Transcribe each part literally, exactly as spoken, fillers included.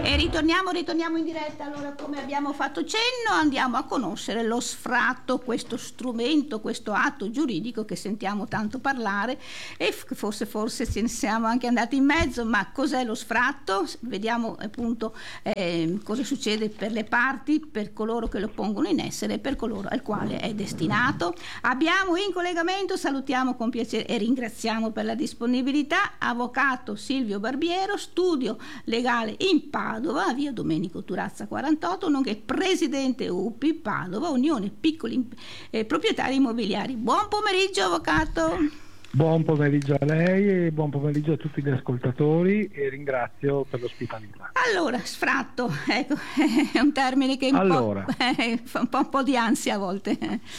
E ritorniamo, ritorniamo in diretta. Allora, come abbiamo fatto cenno, andiamo a conoscere lo sfratto, questo strumento, questo atto giuridico che sentiamo tanto parlare e forse forse ci siamo anche andati in mezzo. Ma cos'è lo sfratto? Vediamo appunto eh, cosa succede per le parti, per coloro che lo pongono in essere e per coloro al quale è destinato. Abbiamo in collegamento, salutiamo con piacere e ringraziamo per la disponibilità, avvocato Silvio Barbiero, studio legale in Padova, via Domenico Turazza quarantotto, nonché presidente U P I Padova, Unione Piccoli eh, Proprietari Immobiliari. Buon pomeriggio, avvocato. Buon pomeriggio a lei e buon pomeriggio a tutti gli ascoltatori e ringrazio per l'ospitalità. Allora, sfratto, ecco, è un termine che un, allora, po', eh, fa un po', un po' di ansia a volte.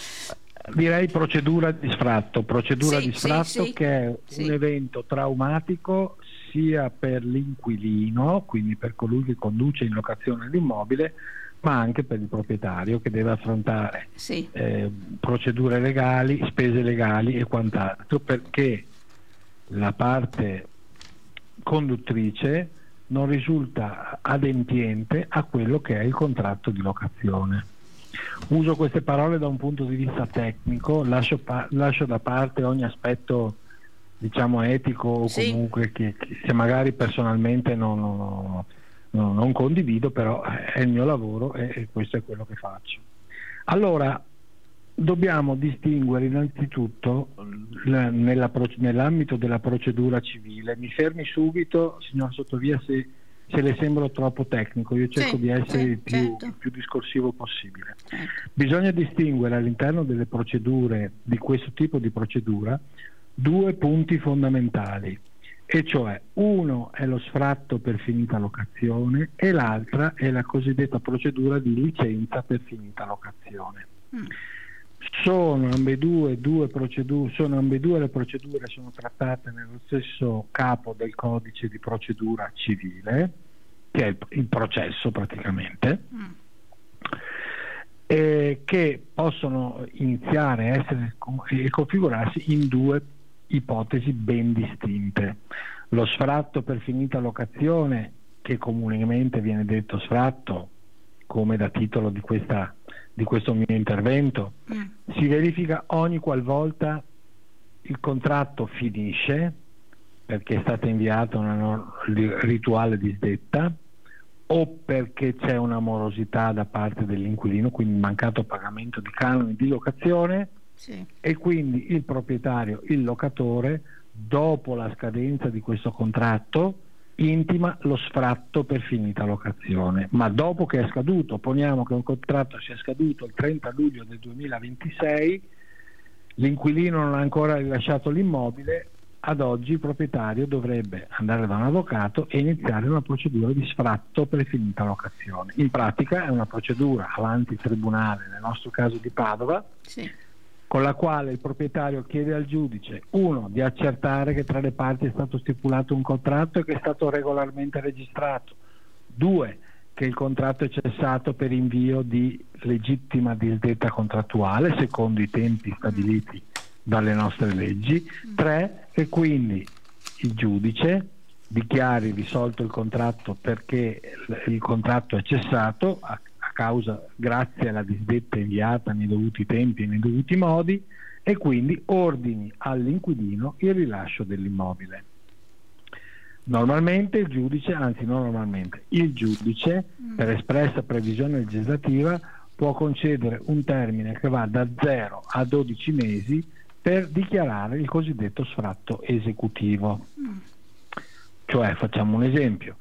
Direi procedura di sfratto, procedura sì, di sfratto sì, sì, che è sì. un evento traumatico sia per l'inquilino, quindi per colui che conduce in locazione l'immobile, ma anche per il proprietario che deve affrontare sì. eh, procedure legali, spese legali e quant'altro, perché la parte conduttrice non risulta adempiente a quello che è il contratto di locazione. Uso queste parole da un punto di vista tecnico, lascio, pa- lascio da parte ogni aspetto diciamo etico o sì. comunque che, che se magari personalmente non, non, non, non condivido, però è il mio lavoro e, e questo è quello che faccio. Allora, dobbiamo distinguere innanzitutto la, nella, nell'ambito della procedura civile. Mi fermi subito, signor Sottovia, se, se le sembro troppo tecnico, io cerco sì, di essere sì, il, più, certo. il più discorsivo possibile. Certo. Bisogna distinguere all'interno delle procedure, di questo tipo di procedura, due punti fondamentali, e cioè uno è lo sfratto per finita locazione e l'altra è la cosiddetta procedura di licenza per finita locazione. Mm. Sono ambedue, due procedure, sono ambedue le procedure sono trattate nello stesso capo del codice di procedura civile, che è il, il processo praticamente, mm. eh, che possono iniziare a essere e configurarsi in due ipotesi ben distinte. Lo sfratto per finita locazione, che comunemente viene detto sfratto, come da titolo di questa di questo mio intervento, mm. si verifica ogni qualvolta il contratto finisce perché è stata inviata una no- rituale disdetta o perché c'è una morosità da parte dell'inquilino, quindi mancato pagamento di canoni di locazione, sì. E quindi il proprietario, il locatore, dopo la scadenza di questo contratto intima lo sfratto per finita locazione, ma dopo che è scaduto, poniamo che un contratto sia scaduto il trenta luglio del duemilaventisei, l'inquilino non ha ancora rilasciato l'immobile, ad oggi il proprietario dovrebbe andare da un avvocato e iniziare una procedura di sfratto per finita locazione. In pratica è una procedura avanti tribunale, nel nostro caso di Padova, sì. con la quale il proprietario chiede al giudice, uno, di accertare che tra le parti è stato stipulato un contratto e che è stato regolarmente registrato, due, che il contratto è cessato per invio di legittima disdetta contrattuale secondo i tempi stabiliti dalle nostre leggi, tre, che quindi il giudice dichiari risolto il contratto perché il contratto è cessato a causa grazie alla disdetta inviata nei dovuti tempi e nei dovuti modi, e quindi ordini all'inquilino il rilascio dell'immobile. Normalmente il giudice, anzi non normalmente, il giudice mm. per espressa previsione legislativa può concedere un termine che va da zero a dodici mesi per dichiarare il cosiddetto sfratto esecutivo. Mm. Cioè, facciamo un esempio: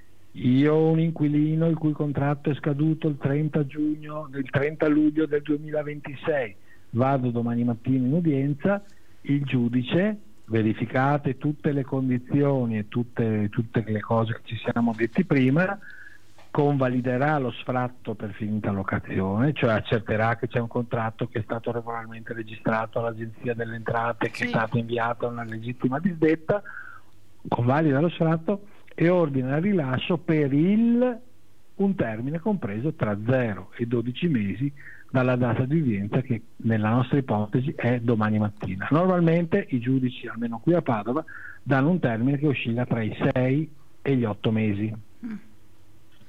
io ho un inquilino il cui contratto è scaduto il trenta giugno, il trenta luglio del duemilaventisei, vado domani mattina in udienza, il giudice, verificate tutte le condizioni e tutte, tutte le cose che ci siamo detti prima, convaliderà lo sfratto per finita locazione, cioè accerterà che c'è un contratto che è stato regolarmente registrato all'Agenzia delle Entrate, che sì. è stato inviato a una legittima disdetta, convalida lo sfratto e ordina il rilascio per il un termine compreso tra zero e dodici mesi dalla data di udienza, che nella nostra ipotesi è domani mattina. Normalmente i giudici, almeno qui a Padova, danno un termine che oscilla tra i sei e gli otto mesi. Mm.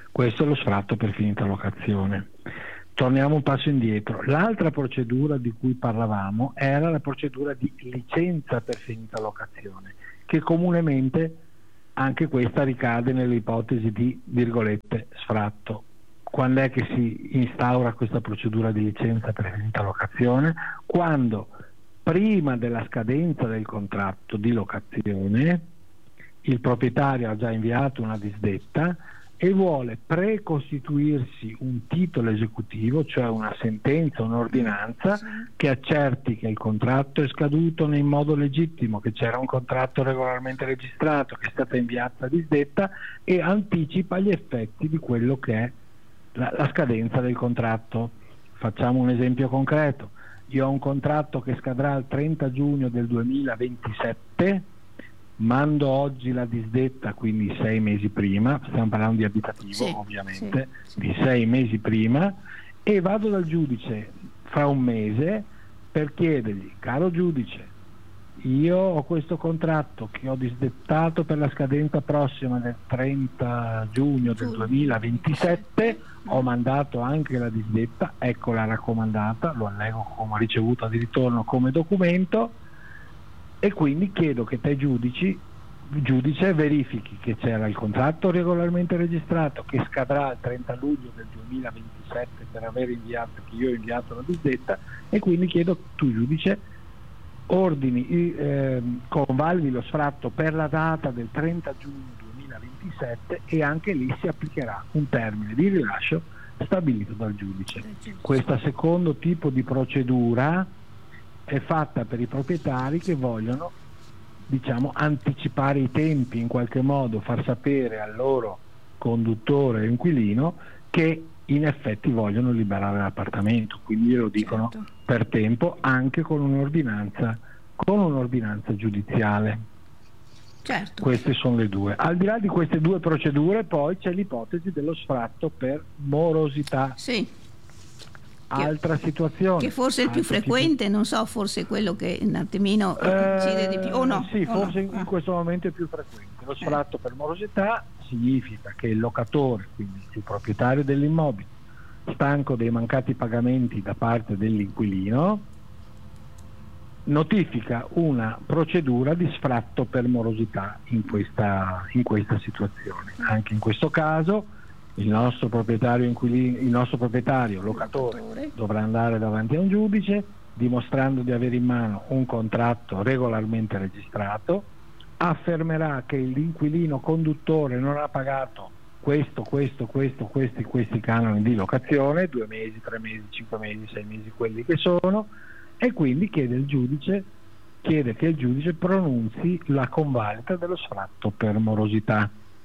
Questo è lo sfratto per finita locazione. Torniamo un passo indietro. L'altra procedura di cui parlavamo era la procedura di licenza per finita locazione, che comunemente anche questa ricade nelle ipotesi di, virgolette, sfratto. Quando è che si instaura questa procedura di licenza per finita locazione? Quando prima della scadenza del contratto di locazione il proprietario ha già inviato una disdetta e vuole precostituirsi un titolo esecutivo, cioè una sentenza, un'ordinanza che accerti che il contratto è scaduto in modo legittimo, che c'era un contratto regolarmente registrato, che è stata inviata la disdetta e anticipa gli effetti di quello che è la, la scadenza del contratto. Facciamo un esempio concreto. Io ho un contratto che scadrà il trenta giugno del duemilaventisette, mando oggi la disdetta, quindi sei mesi prima, stiamo parlando di abitativo, sì, ovviamente, sì, sì. di sei mesi prima, e vado dal giudice fra un mese per chiedergli: caro giudice, io ho questo contratto che ho disdettato per la scadenza prossima del trenta giugno del duemilaventisette, ho mandato anche la disdetta, ecco la raccomandata, lo allego come ricevuta di ritorno come documento, e quindi chiedo che te giudici, giudice verifichi che c'era il contratto regolarmente registrato che scadrà il trenta luglio del duemilaventisette per aver inviato, che io ho inviato la disdetta, e quindi chiedo tu giudice ordini, eh, convalidi lo sfratto per la data del trenta giugno duemilaventisette, e anche lì si applicherà un termine di rilascio stabilito dal giudice. Questo secondo tipo di procedura è fatta per i proprietari che vogliono, diciamo, anticipare i tempi, in qualche modo far sapere al loro conduttore o inquilino che in effetti vogliono liberare l'appartamento, quindi glielo dicono, certo, per tempo, anche con un'ordinanza, con un'ordinanza giudiziale. Certo. Queste sono le due. Al di là di queste due procedure poi c'è l'ipotesi dello sfratto per morosità. Sì. Altra situazione che forse è il più frequente, tipo... non so, forse è quello che un attimino incide eh, di più o no? Sì, o forse no? in questo momento è più frequente. Lo sfratto eh. per morosità significa che il locatore, quindi il proprietario dell'immobile, stanco dei mancati pagamenti da parte dell'inquilino, notifica una procedura di sfratto per morosità in questa, in questa situazione. Anche in questo caso il nostro proprietario inquilino, il nostro proprietario locatore, locatore dovrà andare davanti a un giudice dimostrando di avere in mano un contratto regolarmente registrato, affermerà che l'inquilino conduttore non ha pagato questo, questo, questo, questi, questi canoni di locazione, due mesi, tre mesi, cinque mesi, sei mesi, quelli che sono, e quindi chiede il giudice, chiede che il giudice pronunzi la convalida dello sfratto per morosità.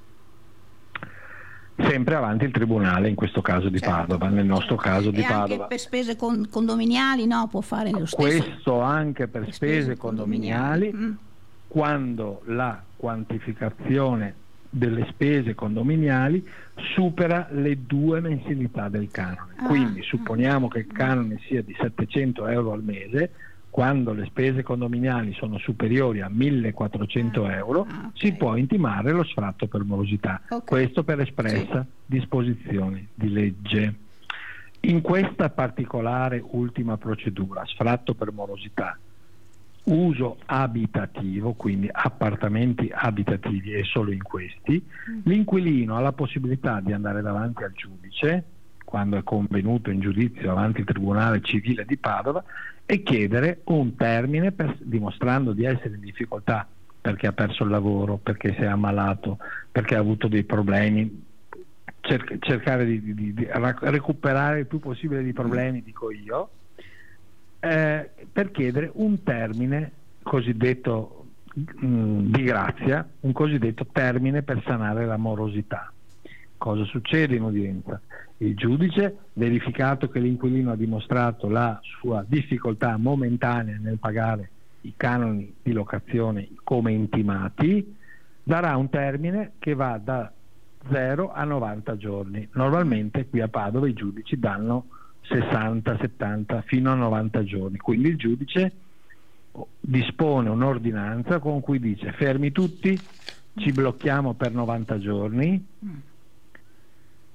Sempre avanti il tribunale, in questo caso di, certo, Padova, nel nostro caso di e Padova. Anche per spese con, condominiali, no? Può fare lo stesso. Questo anche per, per spese, spese condominiali, condominiali mm. quando la quantificazione delle spese condominiali supera le due mensilità del canone. Ah, Quindi supponiamo ah, che il canone sia di settecento euro al mese. Quando le spese condominiali sono superiori a millequattrocento euro, ah, okay, si può intimare lo sfratto per morosità. Okay. Questo per espressa sì. disposizione di legge. In questa particolare ultima procedura, sfratto per morosità, uso abitativo, quindi appartamenti abitativi e solo in questi, mm. l'inquilino ha la possibilità di andare davanti al giudice, quando è convenuto in giudizio davanti al Tribunale Civile di Padova, e chiedere un termine per, dimostrando di essere in difficoltà perché ha perso il lavoro, perché si è ammalato, perché ha avuto dei problemi, cer- cercare di, di, di recuperare il più possibile di problemi, dico io, eh, per chiedere un termine cosiddetto mh, di grazia, un cosiddetto termine per sanare la morosità. Cosa succede in udienza? Il giudice, verificato che l'inquilino ha dimostrato la sua difficoltà momentanea nel pagare i canoni di locazione come intimati, darà un termine che va da zero a novanta giorni. Normalmente qui a Padova i giudici danno sessanta, settanta fino a novanta giorni, quindi il giudice dispone un'ordinanza con cui dice: fermi tutti, ci blocchiamo per novanta giorni,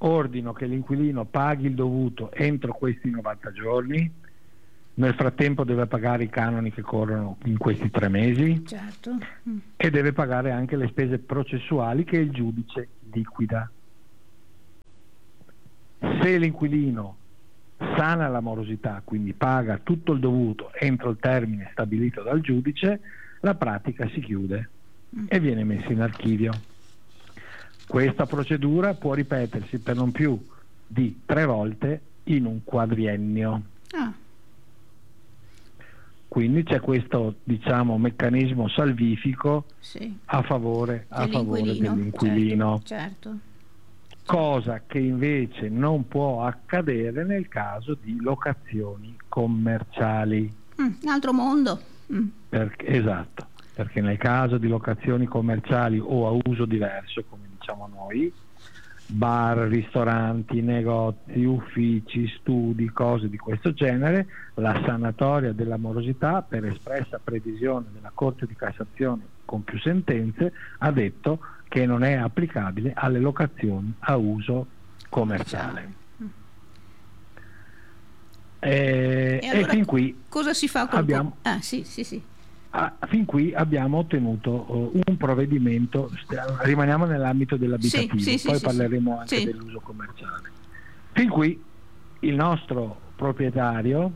ordino che l'inquilino paghi il dovuto entro questi novanta giorni, nel frattempo deve pagare i canoni che corrono in questi tre mesi, certo. Mm. e deve pagare anche le spese processuali che il giudice liquida. Se l'inquilino sana la morosità, quindi paga tutto il dovuto entro il termine stabilito dal giudice, la pratica si chiude mm. e viene messa in archivio. Questa procedura può ripetersi per non più di tre volte in un quadriennio. Ah. Quindi c'è questo, diciamo, meccanismo salvifico sì. a favore, a favore dell'inquilino. Certo, certo. Cosa che invece non può accadere nel caso di locazioni commerciali. Mm, un altro mondo. Mm. Perché, esatto, perché nel caso di locazioni commerciali o a uso diverso, come diciamo noi, bar, ristoranti, negozi, uffici, studi, cose di questo genere, la sanatoria della morosità, per espressa previsione della Corte di Cassazione con più sentenze, ha detto che non è applicabile alle locazioni a uso commerciale. E, e, allora, e fin qui cosa si fa con abbiamo, ah, sì, sì, sì. ah, fin qui abbiamo ottenuto uh, un provvedimento, rimaniamo nell'ambito dell'abitativo, sì, sì, poi sì, parleremo sì, anche sì. dell'uso commerciale. Fin qui il nostro proprietario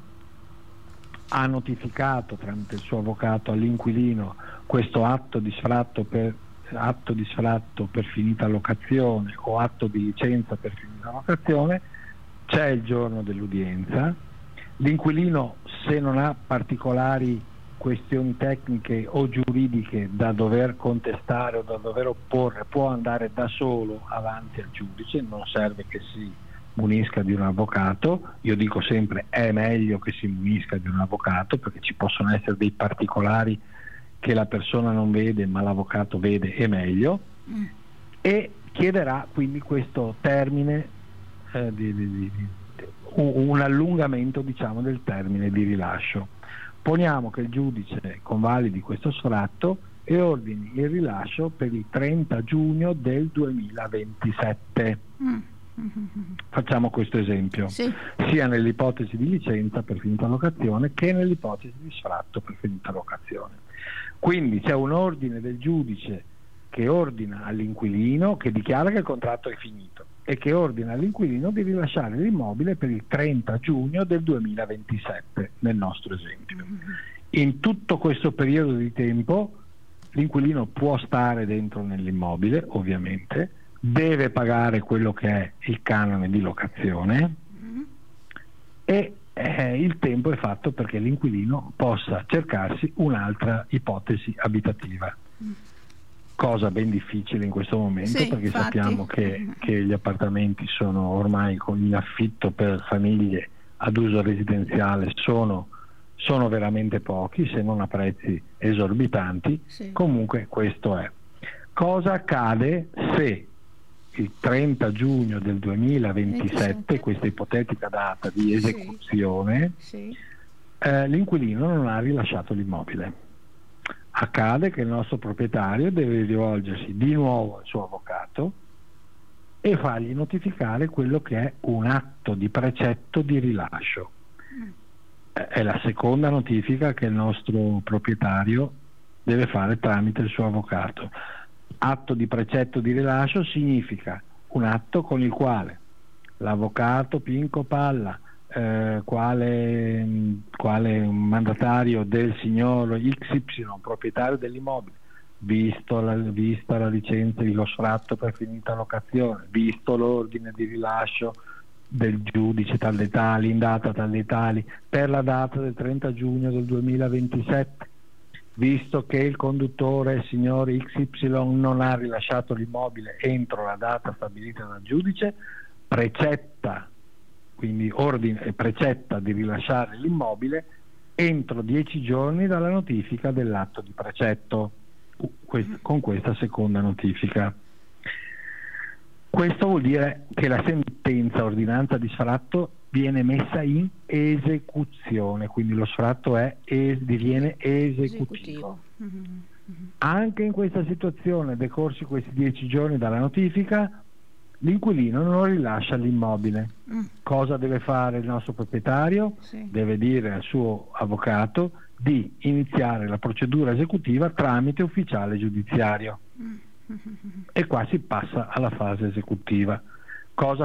ha notificato tramite il suo avvocato all'inquilino questo atto di sfratto per atto di sfratto per finita locazione o atto di licenza per finita locazione, c'è il giorno dell'udienza, l'inquilino, se non ha particolari questioni tecniche o giuridiche da dover contestare o da dover opporre, può andare da solo avanti al giudice, non serve che si munisca di un avvocato. Io dico sempre è meglio che si munisca di un avvocato, perché ci possono essere dei particolari che la persona non vede ma l'avvocato vede, è meglio, mm. e chiederà quindi questo termine eh, di, di, di, di, un, un allungamento, diciamo, del termine di rilascio. Poniamo che il giudice convalidi questo sfratto e ordini il rilascio per il trenta giugno del duemilaventisette. Mm. Facciamo questo esempio, sì. sia nell'ipotesi di licenza per finita locazione che nell'ipotesi di sfratto per finita locazione. Quindi c'è un ordine del giudice che ordina all'inquilino, che dichiara che il contratto è finito e che ordina all'inquilino di rilasciare l'immobile per il trenta giugno del duemilaventisette, nel nostro esempio. In tutto questo periodo di tempo l'inquilino può stare dentro nell'immobile, ovviamente, deve pagare quello che è il canone di locazione e eh, il tempo è fatto perché l'inquilino possa cercarsi un'altra ipotesi abitativa, cosa ben difficile in questo momento, sì, perché infatti. sappiamo che, che gli appartamenti sono ormai in affitto per famiglie ad uso residenziale, sono, sono veramente pochi, se non a prezzi esorbitanti. Sì. Comunque questo è. Cosa accade se il trenta giugno del duemilaventisette, questa ipotetica data di esecuzione, sì. Sì. Eh, l'inquilino non ha rilasciato l'immobile? Accade che il nostro proprietario deve rivolgersi di nuovo al suo avvocato e fargli notificare quello che è un atto di precetto di rilascio. Mm. Eh, è la seconda notifica che il nostro proprietario deve fare tramite il suo avvocato. Atto di precetto di rilascio significa un atto con il quale l'avvocato Pinco Palla, eh, quale, quale mandatario del signor X Y, proprietario dell'immobile, visto la, vista la licenza di lo sfratto per finita locazione, visto l'ordine di rilascio del giudice tal dei tali, in data tal dei tali, per la data del trenta giugno del duemilaventisette, visto che il conduttore signor X Y non ha rilasciato l'immobile entro la data stabilita dal giudice, precetta, quindi ordine e precetta di rilasciare l'immobile entro dieci giorni dalla notifica dell'atto di precetto, con questa seconda notifica. Questo vuol dire che la sentenza ordinanza di sfratto viene messa in esecuzione, quindi lo sfratto è, es, diviene esecutivo. Anche in questa situazione, decorsi questi dieci giorni dalla notifica, l'inquilino non rilascia l'immobile. Mm. Cosa deve fare il nostro proprietario? Sì. Deve dire al suo avvocato di iniziare la procedura esecutiva tramite ufficiale giudiziario. Mm. E qua si passa alla fase esecutiva. Cosa